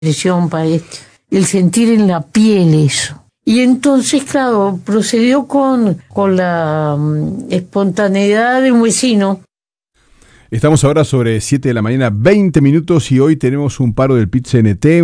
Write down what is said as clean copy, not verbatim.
expresión, para el sentir en la piel eso. Y entonces, claro, procedió con la espontaneidad de un vecino. Estamos ahora sobre 7 de la mañana, 20 minutos, y hoy tenemos un paro del PIT-CNT.